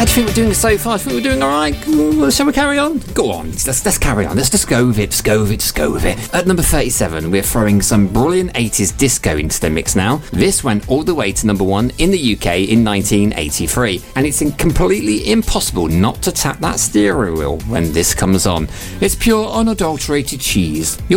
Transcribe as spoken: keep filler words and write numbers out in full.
How do you think we're doing so far? Do you think we're doing all right? Ooh, shall we carry on? Go on, let's, let's carry on. Let's just go with it, just go with it, just go with it. At number thirty-seven, we're throwing some brilliant eighties disco into the mix now. This went all the way to number one in the U K in nineteen eighty-three, and it's completely impossible not to tap that steering wheel when this comes on. It's pure unadulterated cheese.